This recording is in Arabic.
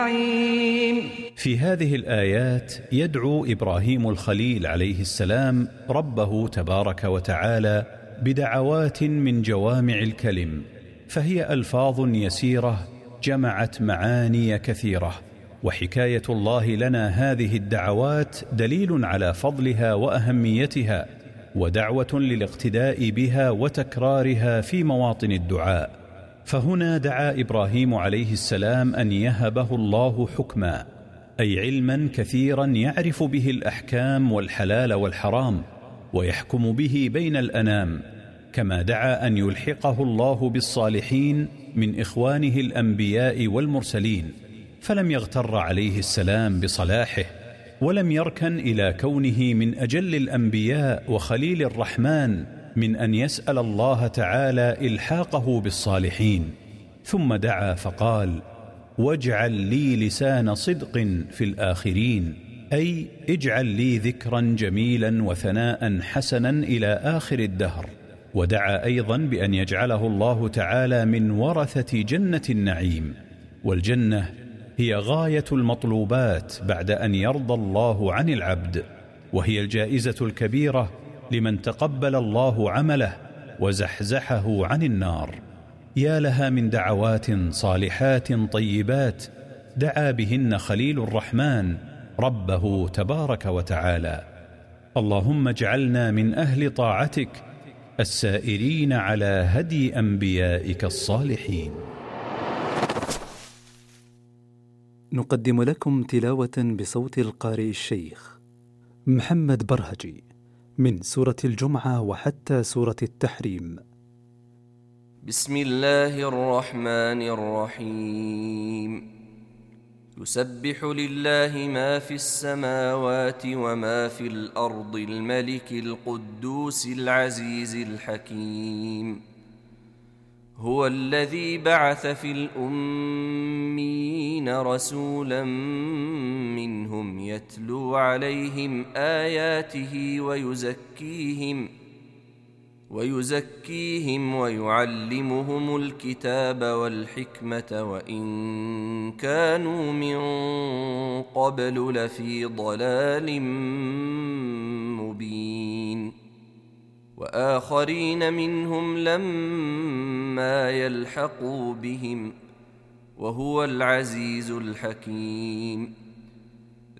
في هذه الآيات يدعو إبراهيم الخليل عليه السلام ربه تبارك وتعالى بدعوات من جوامع الكلم، فهي ألفاظ يسيرة جمعت معاني كثيرة. وحكاية الله لنا هذه الدعوات دليل على فضلها وأهميتها، ودعوة للاقتداء بها وتكرارها في مواطن الدعاء. فهنا دعا إبراهيم عليه السلام أن يهبه الله حكما، أي علما كثيرا يعرف به الأحكام والحلال والحرام ويحكم به بين الأنام، كما دعا أن يلحقه الله بالصالحين من إخوانه الأنبياء والمرسلين. فلم يغتر عليه السلام بصلاحه، ولم يركن إلى كونه من أجل الأنبياء وخليل الرحمن من أن يسأل الله تعالى إلحاقه بالصالحين. ثم دعا فقال: واجعل لي لسان صدق في الآخرين، أي اجعل لي ذكرا جميلا وثناء حسنا إلى آخر الدهر. ودعا أيضا بأن يجعله الله تعالى من ورثة جنة النعيم، والجنة هي غاية المطلوبات بعد أن يرضى الله عن العبد، وهي الجائزة الكبيرة لمن تقبل الله عمله وزحزحه عن النار. يا لها من دعوات صالحات طيبات دعا بهن خليل الرحمن ربه تبارك وتعالى. اللهم اجعلنا من أهل طاعتك السائرين على هدي أنبيائك الصالحين. نقدم لكم تلاوة بصوت القارئ الشيخ محمد برهجي من سورة الجمعة وحتى سورة التحريم. بسم الله الرحمن الرحيم. يسبح لله ما في السماوات وما في الأرض الملك القدوس العزيز الحكيم. هو الذي بعث في الأمين رسولا منهم يتلو عليهم آياته ويزكيهم ويعلمهم الكتاب والحكمة وإن كانوا من قبل لفي ضلال مبين. وآخرين منهم لما يلحقوا بهم وهو العزيز الحكيم.